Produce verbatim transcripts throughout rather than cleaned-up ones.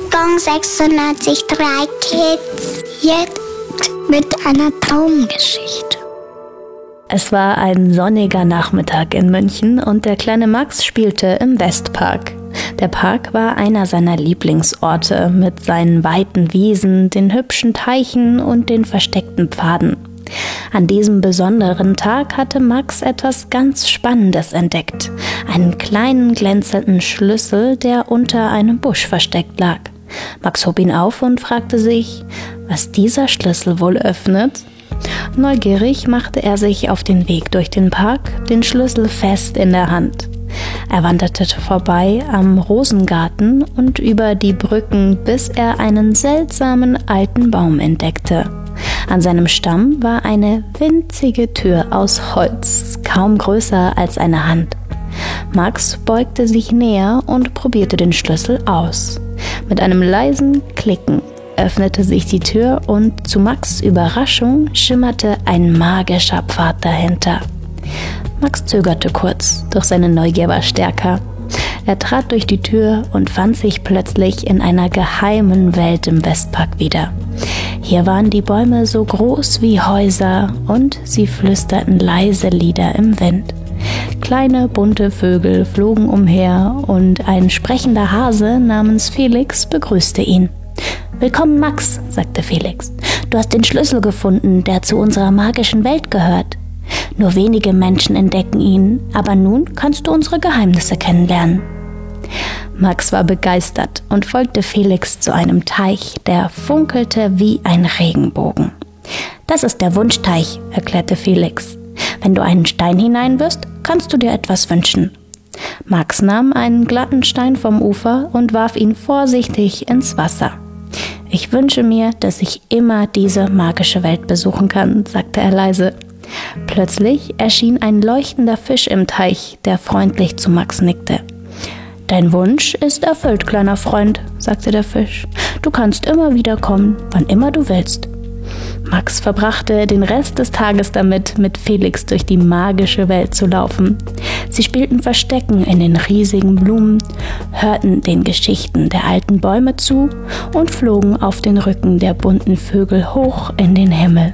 Jahrgang sechsundneunzig drei Kids. Jetzt mit einer Traumgeschichte. Es war ein sonniger Nachmittag in München und der kleine Max spielte im Westpark. Der Park war einer seiner Lieblingsorte mit seinen weiten Wiesen, den hübschen Teichen und den versteckten Pfaden. An diesem besonderen Tag hatte Max etwas ganz Spannendes entdeckt. Einen kleinen glänzenden Schlüssel, der unter einem Busch versteckt lag. Max hob ihn auf und fragte sich, was dieser Schlüssel wohl öffnet. Neugierig machte er sich auf den Weg durch den Park, den Schlüssel fest in der Hand. Er wanderte vorbei am Rosengarten und über die Brücken, bis er einen seltsamen alten Baum entdeckte. An seinem Stamm war eine winzige Tür aus Holz, kaum größer als eine Hand. Max beugte sich näher und probierte den Schlüssel aus. Mit einem leisen Klicken öffnete sich die Tür und zu Max' Überraschung schimmerte ein magischer Pfad dahinter. Max zögerte kurz, doch seine Neugier war stärker. Er trat durch die Tür und fand sich plötzlich in einer geheimen Welt im Westpark wieder. Hier waren die Bäume so groß wie Häuser und sie flüsterten leise Lieder im Wind. Kleine bunte Vögel flogen umher und ein sprechender Hase namens Felix begrüßte ihn. »Willkommen, Max«, sagte Felix. »Du hast den Schlüssel gefunden, der zu unserer magischen Welt gehört. Nur wenige Menschen entdecken ihn, aber nun kannst du unsere Geheimnisse kennenlernen.« Max war begeistert und folgte Felix zu einem Teich, der funkelte wie ein Regenbogen. »Das ist der Wunschteich«, erklärte Felix. »Wenn du einen Stein hineinwirfst, kannst du dir etwas wünschen.« Max nahm einen glatten Stein vom Ufer und warf ihn vorsichtig ins Wasser. »Ich wünsche mir, dass ich immer diese magische Welt besuchen kann«, sagte er leise. Plötzlich erschien ein leuchtender Fisch im Teich, der freundlich zu Max nickte. »Dein Wunsch ist erfüllt, kleiner Freund«, sagte der Fisch. »Du kannst immer wieder kommen, wann immer du willst.« Max verbrachte den Rest des Tages damit, mit Felix durch die magische Welt zu laufen. Sie spielten Verstecken in den riesigen Blumen, hörten den Geschichten der alten Bäume zu und flogen auf den Rücken der bunten Vögel hoch in den Himmel.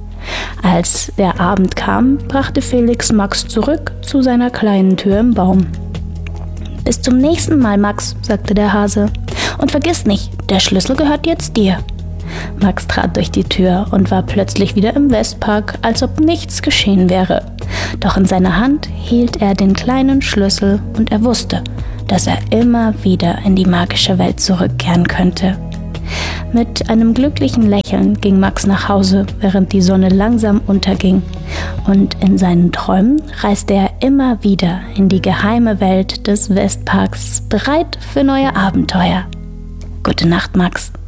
Als der Abend kam, brachte Felix Max zurück zu seiner kleinen Tür im Baum. »Bis zum nächsten Mal, Max«, sagte der Hase. »Und vergiss nicht, der Schlüssel gehört jetzt dir.« Max trat durch die Tür und war plötzlich wieder im Westpark, als ob nichts geschehen wäre. Doch in seiner Hand hielt er den kleinen Schlüssel und er wusste, dass er immer wieder in die magische Welt zurückkehren könnte. Mit einem glücklichen Lächeln ging Max nach Hause, während die Sonne langsam unterging. Und in seinen Träumen reiste er immer wieder in die geheime Welt des Westparks, bereit für neue Abenteuer. Gute Nacht, Max.